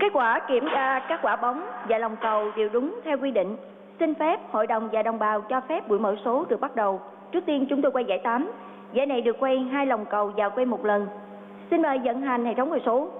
Kết quả kiểm tra các quả bóng và lòng cầu đều đúng theo quy định. Xin phép hội đồng và đồng bào cho phép buổi mở số được bắt đầu. Trước tiên chúng tôi quay giải 8. Giải này được quay 2 lòng cầu và quay 1 lần. Xin mời vận hành hệ thống quay số.